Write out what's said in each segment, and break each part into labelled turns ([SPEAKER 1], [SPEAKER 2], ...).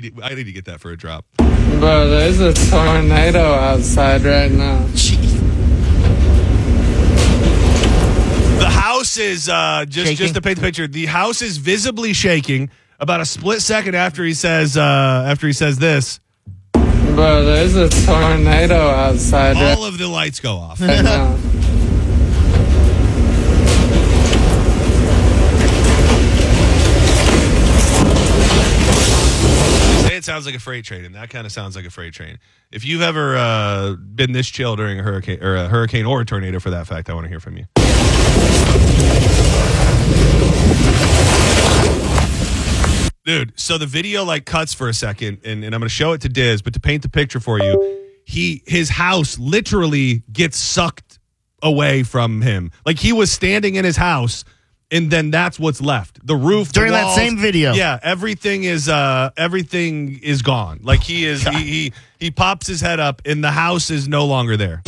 [SPEAKER 1] need to get that for a drop.
[SPEAKER 2] Bro, there's a tornado outside right now.
[SPEAKER 1] The house is just to paint the picture. The house is visibly shaking. About a split second after he says this,
[SPEAKER 2] bro, there's a tornado outside.
[SPEAKER 1] All of the lights go off.
[SPEAKER 2] Right now.
[SPEAKER 1] It sounds like a freight train, and that kind of sounds like a freight train. If you've ever been this chill during a hurricane or a tornado for that fact, I want to hear from you. Dude, so the video cuts for a second, and I'm going to show it to Diz, but to paint the picture for you, his house literally gets sucked away from him. Like he was standing in his house, and then that's what's left. The roof,
[SPEAKER 3] during
[SPEAKER 1] the walls,
[SPEAKER 3] that same video.
[SPEAKER 1] Yeah, everything is gone. Like he pops his head up, and the house is no longer there.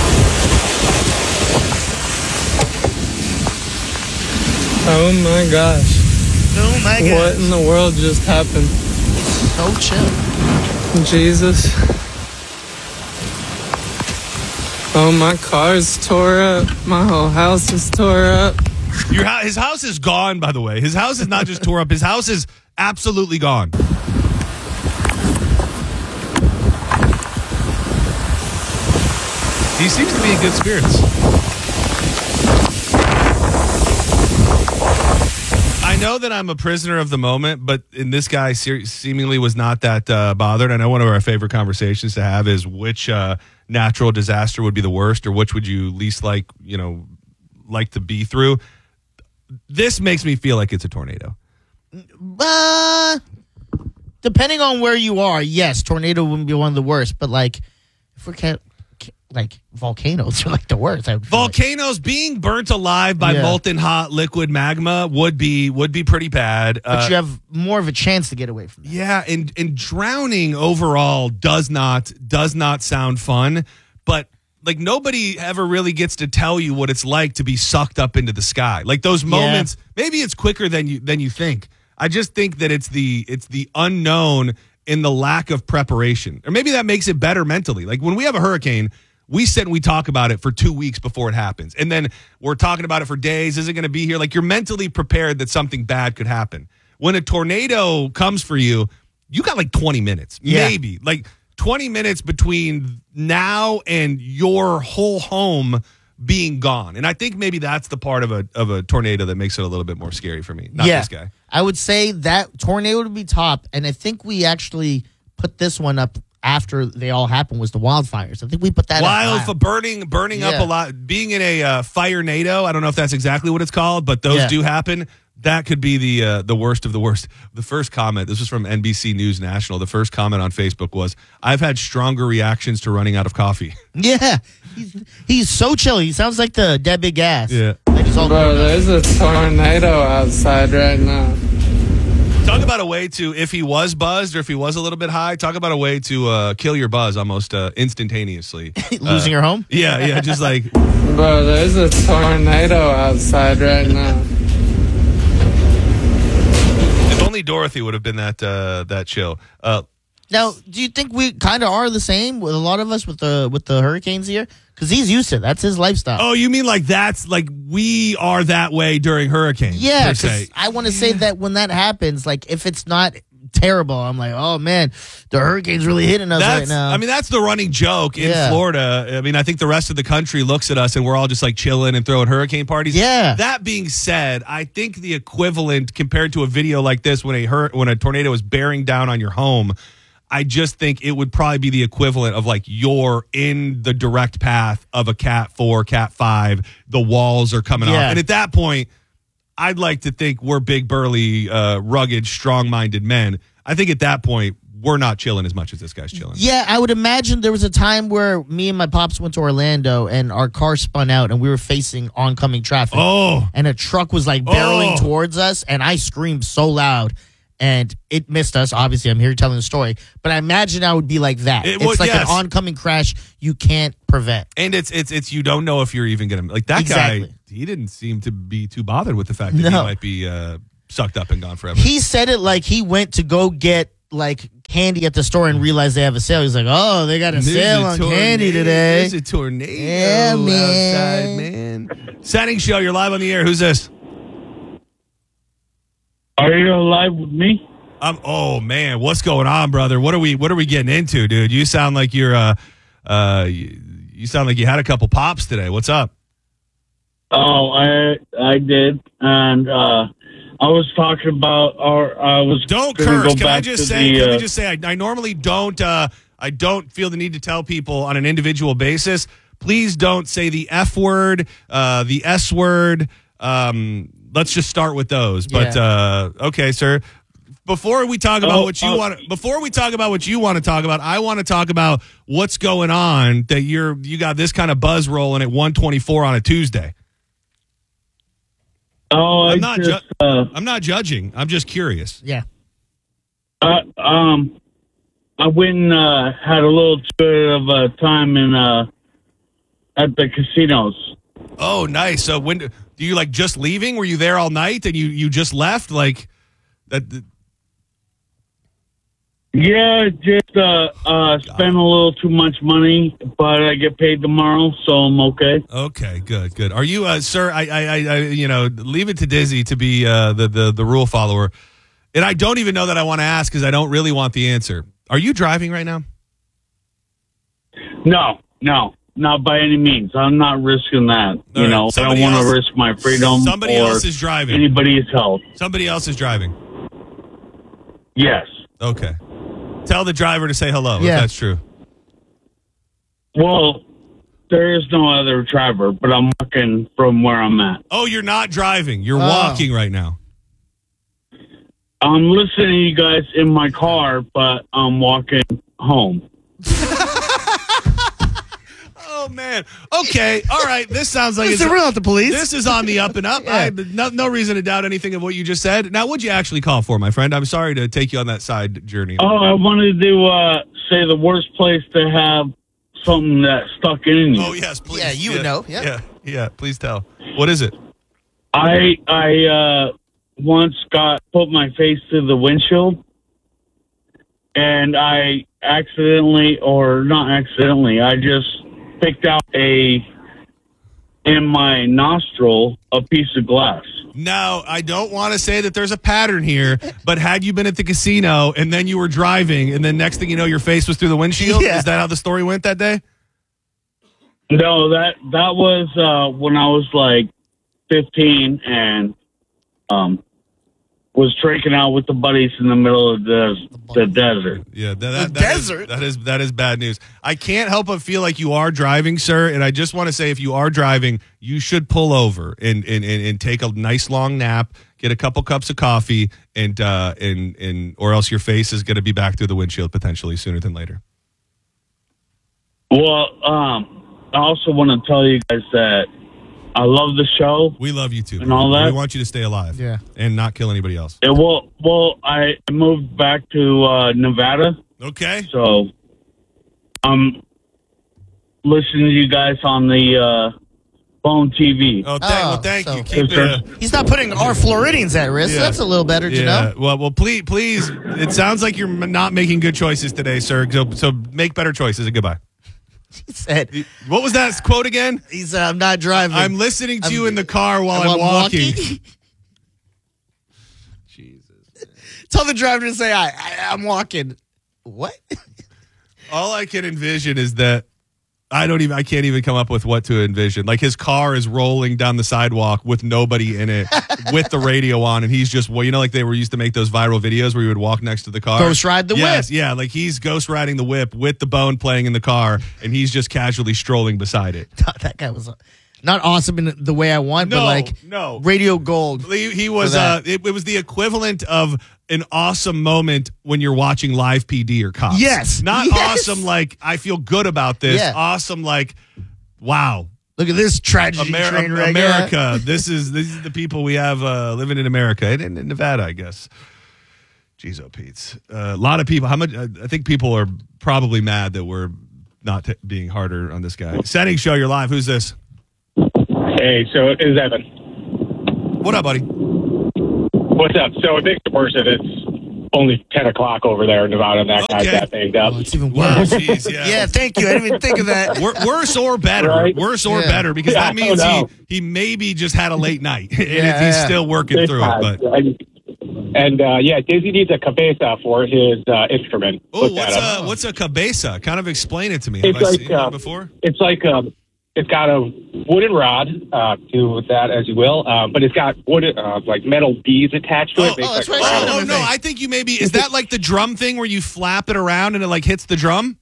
[SPEAKER 2] Oh my gosh.
[SPEAKER 3] Oh my God.
[SPEAKER 2] What in the world just happened?
[SPEAKER 3] So chill.
[SPEAKER 2] Jesus. Oh, my car's tore up. My whole house is tore up.
[SPEAKER 1] His house is gone, by the way. His house is not just tore up. His house is absolutely gone. He seems to be in good spirits. I know that I'm a prisoner of the moment, but this guy seemingly was not that bothered. I know one of our favorite conversations to have is which natural disaster would be the worst, or which would you least like to be through. This makes me feel like it's a tornado.
[SPEAKER 3] Depending on where you are, yes, tornado wouldn't be one of the worst. But if we're volcanoes are the worst.
[SPEAKER 1] Volcanoes being burnt alive by molten hot liquid magma would be pretty bad.
[SPEAKER 3] But you have more of a chance to get away from that.
[SPEAKER 1] Yeah, and drowning overall does not sound fun. But nobody ever really gets to tell you what it's like to be sucked up into the sky. Those moments, maybe it's quicker than you think. I just think that it's the unknown and the lack of preparation, or maybe that makes it better mentally. When we have a hurricane, we sit and we talk about it for 2 weeks before it happens. And then we're talking about it for days. Is it going to be here? You're mentally prepared that something bad could happen. When a tornado comes for you, you got 20 minutes, maybe. 20 minutes between now and your whole home being gone. And I think maybe that's the part of a tornado that makes it a little bit more scary for me. Not this guy.
[SPEAKER 3] I would say that tornado would be top. And I think we actually put this one up after they all happened was the wildfires. I think we put that
[SPEAKER 1] for burning up a lot. Being in a fire-nado, I don't know if that's exactly what it's called, but those do happen. That could be the worst of the worst. The first comment, this was from NBC News National. The first comment on Facebook was, "I've had stronger reactions to running out of coffee."
[SPEAKER 3] Yeah, he's so chill. He sounds like the Dead Big Ass.
[SPEAKER 1] Yeah.
[SPEAKER 2] Bro, there's a tornado outside right now.
[SPEAKER 1] Talk about a way to, if he was buzzed or if he was a little bit high, talk about a way to kill your buzz almost instantaneously.
[SPEAKER 3] Losing your home?
[SPEAKER 1] Yeah, just
[SPEAKER 2] Bro, there's a tornado outside right now.
[SPEAKER 1] If only Dorothy would have been that chill.
[SPEAKER 3] Now, do you think we kind of are the same with a lot of us with the hurricanes here? Because he's used to it. That's his lifestyle.
[SPEAKER 1] Oh, you mean that's we are that way during hurricanes?
[SPEAKER 3] Yeah, because I want to say that when that happens, if it's not terrible, I'm like, oh man, the hurricane's really hitting us right now.
[SPEAKER 1] I mean, that's the running joke in Florida. I mean, I think the rest of the country looks at us and we're all just chilling and throwing hurricane parties.
[SPEAKER 3] Yeah.
[SPEAKER 1] That being said, I think the equivalent compared to a video like this when a tornado is bearing down on your home, I just think it would probably be the equivalent of you're in the direct path of a Cat 4, Cat 5. The walls are coming off. And at that point, I'd like to think we're big, burly, rugged, strong-minded men. I think at that point, we're not chilling as much as this guy's chilling.
[SPEAKER 3] Yeah, I would imagine there was a time where me and my pops went to Orlando and our car spun out and we were facing oncoming traffic.
[SPEAKER 1] Oh.
[SPEAKER 3] And a truck was barreling towards us and I screamed so loud. And it missed us. Obviously, I'm here telling the story. But I imagine I would be like that. It's an oncoming crash you can't prevent.
[SPEAKER 1] And it's you don't know if you're even going to... that guy, he didn't seem to be too bothered with the fact that he might be sucked up and gone forever.
[SPEAKER 3] He said it like he went to go get candy at the store and realize they have a sale. He's like, oh, they got a sale on candy today.
[SPEAKER 1] There's a tornado outside, man. Setting show, you're live on the air. Who's this?
[SPEAKER 4] Are you live with me?
[SPEAKER 1] Oh man, what's going on, brother? What are we getting into, dude? You sound like you're you sound like you had a couple pops today. What's up?
[SPEAKER 4] Oh, I did, and I was talking about, or I was.
[SPEAKER 1] Don't curse. Can I just say? I normally don't. I don't feel the need to tell people on an individual basis. Please don't say the F word, the S word. Let's just start with those. But okay, sir. Before we talk about what you want to talk about, I want to talk about what's going on that you got this kind of buzz rolling at 1:24 on a Tuesday.
[SPEAKER 4] Oh,
[SPEAKER 1] I'm not judging. I'm just curious.
[SPEAKER 3] Yeah.
[SPEAKER 4] I went and had a little bit of a time at the casinos.
[SPEAKER 1] Oh, nice. So when do you like just leaving? Were you there all night and you just left like that?
[SPEAKER 4] Yeah, just spent a little too much money, but I get paid tomorrow, so I'm okay.
[SPEAKER 1] Okay, good. Are you, sir? I leave it to Dizzy to be the rule follower, and I don't even know that I want to ask because I don't really want the answer. Are you driving right now?
[SPEAKER 4] No, not by any means. I'm not risking that. I don't want to risk my freedom.
[SPEAKER 1] Somebody else is driving.
[SPEAKER 4] Anybody's health.
[SPEAKER 1] Somebody else is driving.
[SPEAKER 4] Yes.
[SPEAKER 1] Okay. Tell the driver to say hello if that's true.
[SPEAKER 4] Well, there is no other driver, but I'm walking from where I'm at.
[SPEAKER 1] Oh, you're not driving. You're walking right now.
[SPEAKER 4] I'm listening to you guys in my car, but I'm walking home.
[SPEAKER 1] Oh, man. Okay. All right. This sounds like
[SPEAKER 3] we're not the police.
[SPEAKER 1] This is on the up and up. Yeah. No reason to doubt anything of what you just said. Now, what'd you actually call for, my friend? I'm sorry to take you on that side journey.
[SPEAKER 4] Oh, I wanted to say the worst place to have something that stuck in you.
[SPEAKER 1] Oh, yes, please.
[SPEAKER 3] Yeah, you would know.
[SPEAKER 1] Yeah. Please tell. What is it?
[SPEAKER 4] I once put my face to the windshield, and I accidentally, or not accidentally, I just picked out in my nostril a piece of glass.
[SPEAKER 1] Now, I don't want to say that there's a pattern here, but had you been at the casino and then you were driving and then next thing you know your face was through the windshield? Yeah. Is that how the story went that day?
[SPEAKER 4] No, that was when I was like 15 and was drinking out with the buddies in the middle of the desert.
[SPEAKER 1] Yeah, that is bad news. I can't help but feel like you are driving, sir, and I just want to say if you are driving, you should pull over and take a nice long nap, get a couple cups of coffee, and or else your face is going to be back through the windshield potentially sooner than later.
[SPEAKER 4] Well, I also want to tell you guys that I love the show.
[SPEAKER 1] We love you too.
[SPEAKER 4] And all that.
[SPEAKER 1] We want you to stay alive.
[SPEAKER 3] Yeah.
[SPEAKER 1] And not kill anybody else.
[SPEAKER 4] I moved back to Nevada.
[SPEAKER 1] Okay.
[SPEAKER 4] So I'm listening to you guys on the phone TV.
[SPEAKER 1] Oh, thank you. Keep
[SPEAKER 3] he's not putting our Floridians at risk.
[SPEAKER 1] Yeah.
[SPEAKER 3] That's a little better to know.
[SPEAKER 1] Well, please. It sounds like you're not making good choices today, sir. So make better choices and goodbye.
[SPEAKER 3] He said,
[SPEAKER 1] what was that quote again?
[SPEAKER 3] He said, I'm not driving.
[SPEAKER 1] I'm listening to you in the car while I'm walking. Jesus.
[SPEAKER 3] Tell the driver to say, I'm walking. What?
[SPEAKER 1] All I can envision is that I can't even come up with what to envision. Like his car is rolling down the sidewalk with nobody in it, with the radio on, and he's just, like they were used to make those viral videos where you would walk next to the car.
[SPEAKER 3] Ghost ride the whip.
[SPEAKER 1] Yeah, like he's ghost riding the whip with the bone playing in the car, and he's just casually strolling beside it.
[SPEAKER 3] That guy was not awesome in the way I want, but radio gold.
[SPEAKER 1] He was. It was the equivalent of an awesome moment when you're watching live PD or Cops.
[SPEAKER 3] Yes.
[SPEAKER 1] Not awesome like, I feel good about this. Yeah. Awesome like, wow.
[SPEAKER 3] Look at this tragedy train wreck.
[SPEAKER 1] America. This is the people we have living in America. And in Nevada, I guess. Jeez, oh, Pete. A lot of people. I think people are probably mad that we're not being harder on this guy. Setting show, you're live. Who's this?
[SPEAKER 5] Hey, so it's Evan.
[SPEAKER 1] What up, buddy?
[SPEAKER 5] What's up? So it makes it worse if it's only 10 o'clock over there in Nevada, and that guy got banged up.
[SPEAKER 3] Oh, it's even
[SPEAKER 1] Wow,
[SPEAKER 3] worse.
[SPEAKER 1] geez, yeah.
[SPEAKER 3] Yeah, thank you. I didn't even think of that.
[SPEAKER 1] Worse or better.
[SPEAKER 5] Right?
[SPEAKER 1] Worse or
[SPEAKER 3] Yeah.
[SPEAKER 1] better, because that means he maybe just had a late night, and if he's still working through it. But
[SPEAKER 5] Dizzy needs a cabeza for his instrument.
[SPEAKER 1] oh, what's a cabeza? Kind of explain it to me.
[SPEAKER 5] It's
[SPEAKER 1] Have I
[SPEAKER 5] like
[SPEAKER 1] seen that before?
[SPEAKER 5] It's like it's got a wooden rod. Do with that as you will, but it's got wooden like metal beads attached to it.
[SPEAKER 3] Oh, that's
[SPEAKER 5] like
[SPEAKER 3] right.
[SPEAKER 1] Oh, no, I think you maybe, is that like the drum thing where you flap it around and it like hits the drum?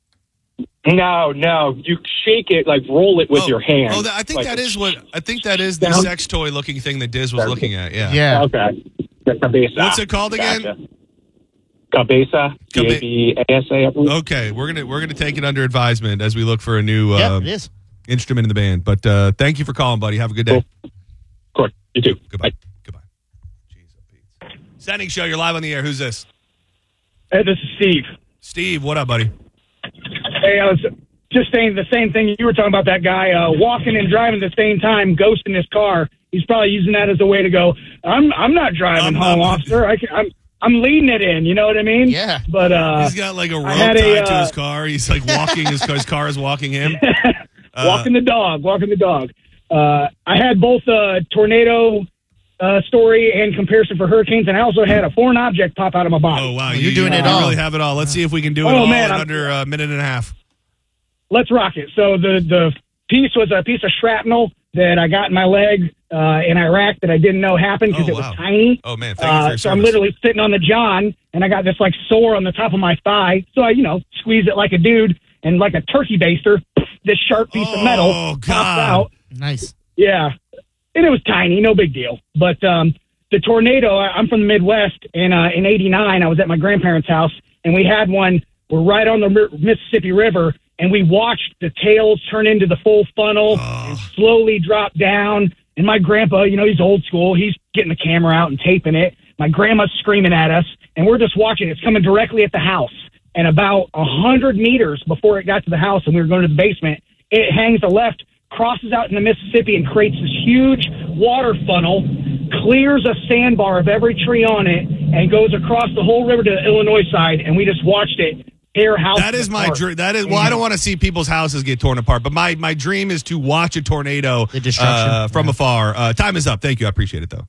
[SPEAKER 5] No, you shake it, like roll it with your hand.
[SPEAKER 1] Oh, I think
[SPEAKER 5] like
[SPEAKER 1] that is the
[SPEAKER 5] down.
[SPEAKER 1] sex toy looking thing that Diz was looking at. Yeah.
[SPEAKER 3] Yeah.
[SPEAKER 5] Okay. The cabeza.
[SPEAKER 1] What's it called again?
[SPEAKER 5] Gotcha. Cabeza. C-A-B-A-S-A.
[SPEAKER 1] Okay, we're gonna take it under advisement as we look for a new
[SPEAKER 3] It is.
[SPEAKER 1] instrument in the band. But thank you for calling, buddy. Have a good day.
[SPEAKER 5] Of course. You too.
[SPEAKER 1] Goodbye.
[SPEAKER 5] Bye.
[SPEAKER 1] Goodbye. Jeez, Pete. Sending show. You're live on the air. Who's this?
[SPEAKER 6] Hey, this is Steve.
[SPEAKER 1] Steve, what up, buddy?
[SPEAKER 6] Hey, I was just saying the same thing you were talking about. That guy walking and driving at the same time, ghosting his car. He's probably using that as a way to go, I'm not driving home, officer. I'm leading it in. You know what I mean?
[SPEAKER 3] Yeah.
[SPEAKER 6] But
[SPEAKER 1] he's got like a rope tied to his car. He's like walking his car is walking him.
[SPEAKER 6] Walking the dog. I had both a tornado story and comparison for hurricanes, and I also had a foreign object pop out of my body.
[SPEAKER 1] Oh wow,
[SPEAKER 3] you're doing it
[SPEAKER 1] you
[SPEAKER 3] all.
[SPEAKER 1] really have it all. Let's see if we can do it all in under a minute and a half.
[SPEAKER 6] Let's rock it. So the piece was a piece of shrapnel that I got in my leg in Iraq that I didn't know happened because it was tiny.
[SPEAKER 1] Oh man, thank you for your
[SPEAKER 6] so
[SPEAKER 1] service.
[SPEAKER 6] I'm literally sitting on the john, and I got this like sore on the top of my thigh. So I, squeeze it like a dude, and like a turkey baster, this sharp piece of metal pops out.
[SPEAKER 3] Nice.
[SPEAKER 6] Yeah, and it was tiny, no big deal. But the tornado, I'm from the Midwest, and in '89 I was at my grandparents' house, and we had one. We're right on the Mississippi River. And we watched the tails turn into the full funnel and slowly drop down. And my grandpa, he's old school. He's getting the camera out and taping it. My grandma's screaming at us, and we're just watching. It's coming directly at the house. And about 100 meters before it got to the house and we were going to the basement, it hangs a left, crosses out in the Mississippi and creates this huge water funnel, clears a sandbar of every tree on it, and goes across the whole river to the Illinois side. And we just watched it.
[SPEAKER 1] That is my dream. That is I don't want to see people's houses get torn apart, but my dream is to watch a tornado from afar. Time is up. Thank you. I appreciate it though.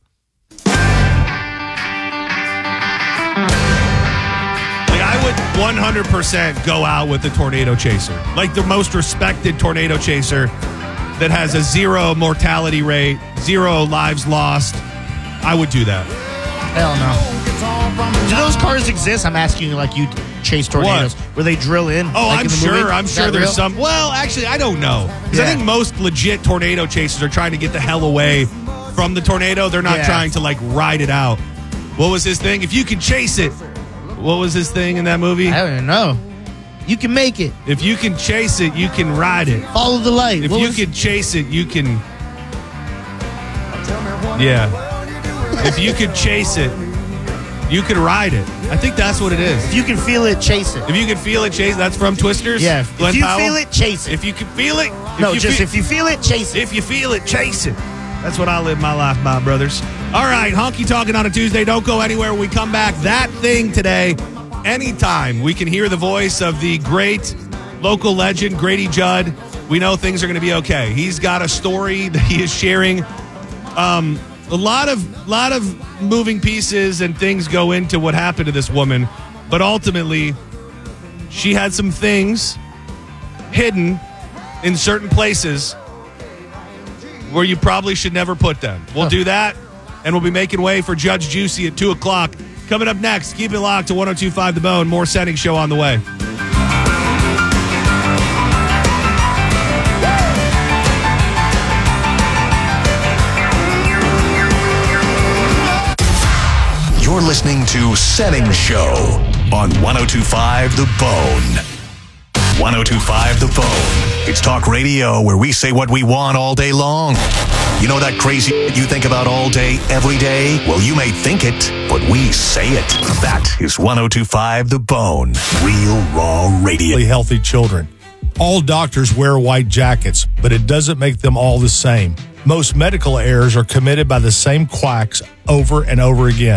[SPEAKER 1] Like I would 100% go out with the tornado chaser, like the most respected tornado chaser that has a 0 mortality rate, 0 lives lost. I would do that.
[SPEAKER 3] Hell no. Do those cars exist? I'm asking you like you chase tornadoes. Where they drill in?
[SPEAKER 1] Oh,
[SPEAKER 3] like
[SPEAKER 1] I'm
[SPEAKER 3] in the
[SPEAKER 1] sure.
[SPEAKER 3] movie?
[SPEAKER 1] I'm
[SPEAKER 3] Is
[SPEAKER 1] sure
[SPEAKER 3] that
[SPEAKER 1] there's
[SPEAKER 3] real?
[SPEAKER 1] some. Well, actually, I don't know. Because I think most legit tornado chasers are trying to get the hell away from the tornado. They're not trying to like ride it out. What was his thing? If you can chase it. What was his thing in that movie?
[SPEAKER 3] I don't even know. You can make it.
[SPEAKER 1] If you can chase it, you can ride it.
[SPEAKER 3] Follow the light.
[SPEAKER 1] If you can chase it, you can. Yeah. If you could chase it, you can ride it. I think that's what it is.
[SPEAKER 3] If you can feel it, chase it.
[SPEAKER 1] If you can feel it, chase it. That's from Twisters?
[SPEAKER 3] Yeah.
[SPEAKER 1] Glenn
[SPEAKER 3] If you
[SPEAKER 1] Powell?
[SPEAKER 3] feel it, chase it.
[SPEAKER 1] If you can feel it.
[SPEAKER 3] If you feel it, chase it.
[SPEAKER 1] If you feel it, chase it. That's what I live my life by, brothers. All right, Honky Talking on a Tuesday. Don't go anywhere. When we come back, that thing today, anytime we can hear the voice of the great local legend, Grady Judd, we know things are going to be okay. He's got a story that he is sharing. A lot of moving pieces and things go into what happened to this woman, but ultimately, she had some things hidden in certain places where you probably should never put them. We'll do that, and we'll be making way for Judge Juicy at 2 o'clock. Coming up next, keep it locked to 102.5 The Bone. More Setting Show on the way.
[SPEAKER 7] You're listening to Setting Show on 102.5 The Bone. 102.5 The Bone. It's talk radio where we say what we want all day long. You know that crazy you think about all day, every day? Well, you may think it, but we say it. That is 102.5 The Bone. Real raw radio.
[SPEAKER 8] Healthy children. All doctors wear white jackets, but it doesn't make them all the same. Most medical errors are committed by the same quacks over and over again.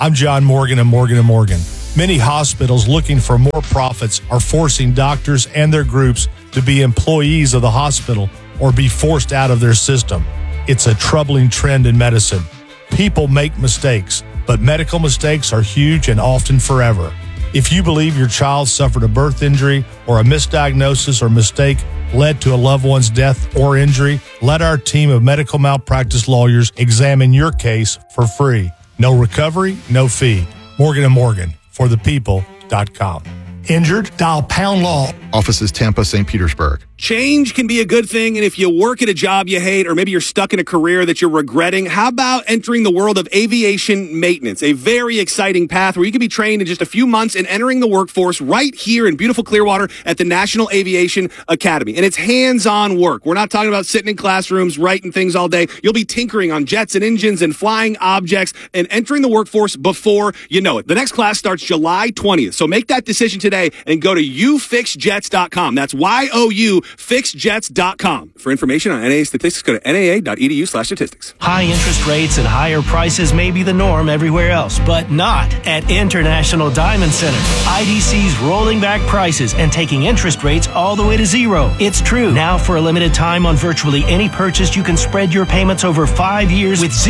[SPEAKER 8] I'm John Morgan of Morgan & Morgan. Many hospitals looking for more profits are forcing doctors and their groups to be employees of the hospital or be forced out of their system. It's a troubling trend in medicine. People make mistakes, but medical mistakes are huge and often forever. If you believe your child suffered a birth injury or a misdiagnosis or mistake led to a loved one's death or injury, let our team of medical malpractice lawyers examine your case for free. No recovery, no fee. Morgan & Morgan, forthepeople.com. Injured? Dial pound law.
[SPEAKER 9] Offices Tampa, St. Petersburg.
[SPEAKER 10] Change can be a good thing, and if you work at a job you hate, or maybe you're stuck in a career that you're regretting, how about entering the world of aviation maintenance? A very exciting path where you can be trained in just a few months and entering the workforce right here in beautiful Clearwater at the National Aviation Academy. And it's hands-on work. We're not talking about sitting in classrooms writing things all day. You'll be tinkering on jets and engines and flying objects and entering the workforce before you know it. The next class starts July 20th, so make that decision today and go to youfixjets.com. That's YOU fixjets.com. For information on NAA statistics, go to naa.edu/statistics.
[SPEAKER 11] High interest rates and higher prices may be the norm everywhere else, but not at International Diamond Center. IDC's rolling back prices and taking interest rates all the way to zero. It's true. Now, for a limited time on virtually any purchase, you can spread your payments over 5 years with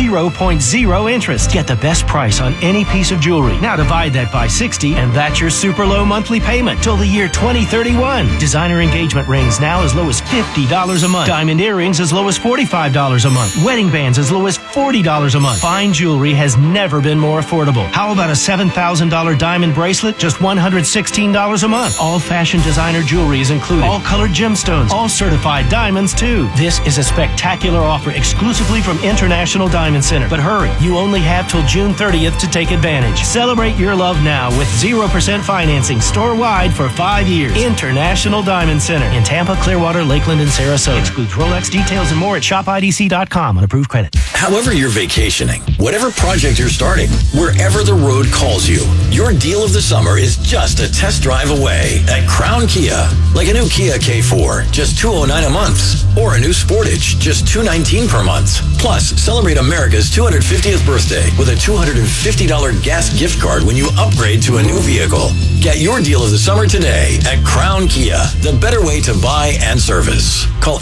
[SPEAKER 11] 0.0 interest. Get the best price on any piece of jewelry. Now divide that by 60, and that's your super low monthly payment till the year 2031. Designer engagement rings now as low as $50 a month. Diamond earrings as low as $45 a month. Wedding bands as low as $40 a month. Fine jewelry has never been more affordable. How about a $7,000 diamond bracelet? Just $116 a month. All fashion designer jewelry is included. All colored gemstones. All certified diamonds too. This is a spectacular offer exclusively from International Diamond Center. But hurry, you only have till June 30th to take advantage. Celebrate your love now with 0% financing store-wide for 5 years. International Diamond Center in Tampa, Clearwater, Lakeland, and Sarasota. Excludes Rolex. Details and more at shopidc.com on approved credit.
[SPEAKER 12] However you're vacationing, whatever project you're starting, wherever the road calls you, your deal of the summer is just a test drive away at Crown Kia. Like a new Kia K4, just $209 a month. Or a new Sportage, just $219 per month. Plus, celebrate America's 250th birthday with a $250 gas gift card when you upgrade to a new vehicle. Get your deal of the summer today at Crown Kia, the better way to buy and service. Call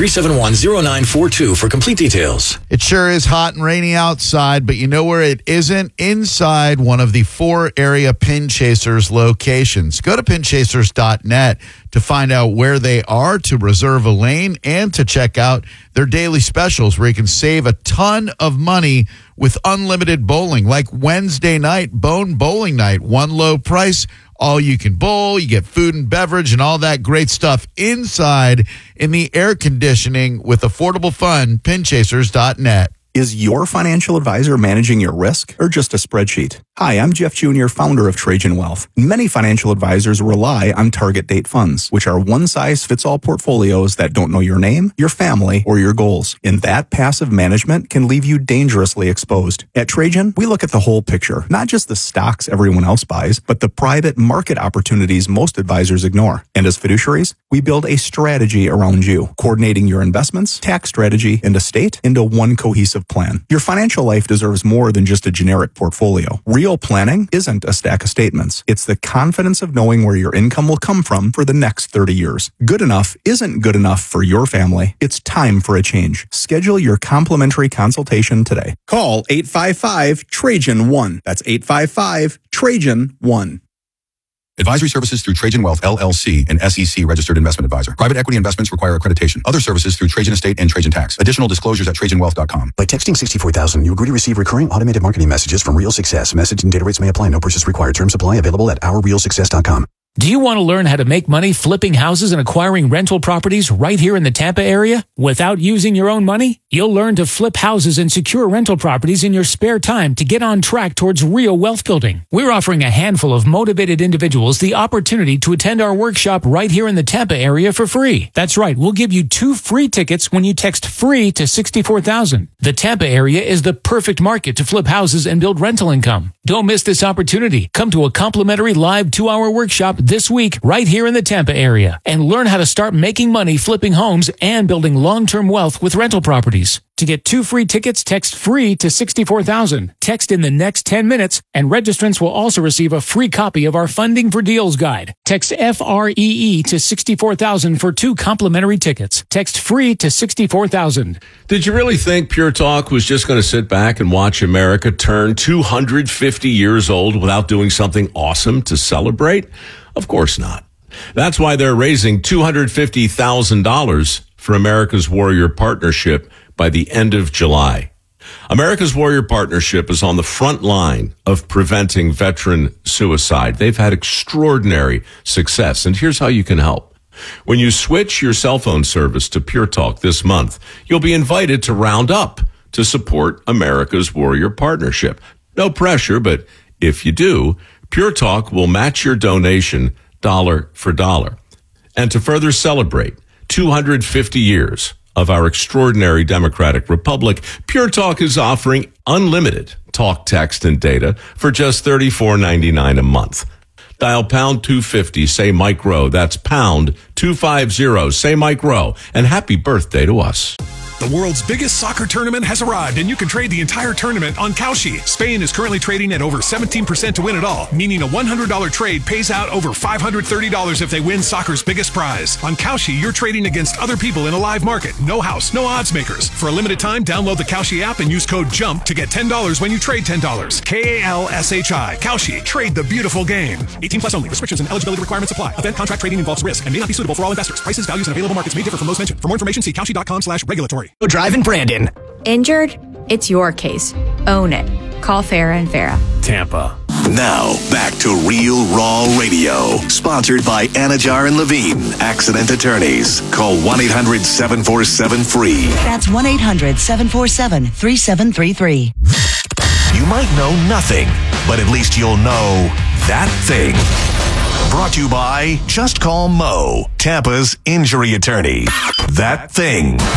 [SPEAKER 12] 800-371-0942 for complete details.
[SPEAKER 13] It sure is hot and rainy outside, but you know where it isn't? Inside one of the 4 area Pin Chasers locations. Go to pinchasers.net to find out where they are, to reserve a lane, and to check out their daily specials where you can save a ton of money with unlimited bowling, like Wednesday night, Bone Bowling Night. One low price, all you can bowl. You get food and beverage and all that great stuff inside in the air conditioning with affordable fun. Pinchasers.net.
[SPEAKER 14] Is your financial advisor managing your risk or just a spreadsheet? Hi, I'm Jeff Jr., founder of Trajan Wealth. Many financial advisors rely on target date funds, which are one-size-fits-all portfolios that don't know your name, your family, or your goals. And that passive management can leave you dangerously exposed. At Trajan, we look at the whole picture, not just the stocks everyone else buys, but the private market opportunities most advisors ignore. And as fiduciaries, we build a strategy around you, coordinating your investments, tax strategy, and estate into one cohesive plan. Your financial life deserves more than just a generic portfolio. Real planning isn't a stack of statements. It's the confidence of knowing where your income will come from for the next 30 years. Good enough isn't good enough for your family. It's time for a change. Schedule your complimentary consultation today. Call 855-TRAJAN-1. That's 855-TRAJAN-1.
[SPEAKER 9] Advisory services through Trajan Wealth, LLC, an SEC registered investment advisor. Private equity investments require accreditation. Other services through Trajan Estate and Trajan Tax. Additional disclosures at TrajanWealth.com.
[SPEAKER 15] By texting 64000, you agree to receive recurring automated marketing messages from Real Success. Message and data rates may apply. No purchase required. Terms apply. Available at OurRealSuccess.com.
[SPEAKER 16] Do you want to learn how to make money flipping houses and acquiring rental properties right here in the Tampa area without using your own money? You'll learn to flip houses and secure rental properties in your spare time to get on track towards real wealth building. We're offering a handful of motivated individuals the opportunity to attend our workshop right here in the Tampa area for free. That's right. We'll give you 2 free tickets when you text FREE to 64000. The Tampa area is the perfect market to flip houses and build rental income. Don't miss this opportunity. Come to a complimentary live 2-hour workshop this week right here in the Tampa area and learn how to start making money flipping homes and building long-term wealth with rental properties. To get 2 free tickets, text FREE to 64,000. Text in the next 10 minutes, and registrants will also receive a free copy of our Funding for Deals guide. Text FREE to 64,000 for 2 complimentary tickets. Text FREE to 64,000.
[SPEAKER 17] Did you really think Pure Talk was just going to sit back and watch America turn 250 years old without doing something awesome to celebrate? Of course not. That's why they're raising $250,000 for America's Warrior Partnership by the end of July. America's Warrior Partnership is on the front line of preventing veteran suicide. They've had extraordinary success, and here's how you can help. When you switch your cell phone service to Pure Talk this month, you'll be invited to round up to support America's Warrior Partnership. No pressure, but if you do, Pure Talk will match your donation dollar for dollar. And to further celebrate 250 years of our extraordinary democratic republic, Pure Talk is offering unlimited talk, text, and data for just $34.99 a month. Dial pound 250, say Mike Rowe. That's pound 250, say Mike Rowe. And happy birthday to us.
[SPEAKER 18] The world's biggest soccer tournament has arrived, and you can trade the entire tournament on Kalshi. Spain is currently trading at over 17% to win it all, meaning a $100 trade pays out over $530 if they win soccer's biggest prize. On Kalshi, you're trading against other people in a live market. No house, no odds makers. For a limited time, download the Kalshi app and use code JUMP to get $10 when you trade $10. Kalshi. Kalshi. Trade the beautiful game. 18 plus only. Restrictions and eligibility requirements apply. Event contract trading involves risk and may not be suitable for all investors. Prices, values, and available markets may differ from those mentioned. For more information, see Kalshi.com/regulatory.
[SPEAKER 19] Driving Brandon. Injured? It's your case. Own it. Call Farah and Farah.
[SPEAKER 17] Tampa.
[SPEAKER 7] Now, back to Real Raw Radio. Sponsored by Anajar and Levine, Accident Attorneys. Call 1-800-747-FREE.
[SPEAKER 20] That's 1-800-747-3733.
[SPEAKER 7] You might know nothing, but at least you'll know that thing. Brought to you by Just Call Mo, Tampa's injury attorney. That thing.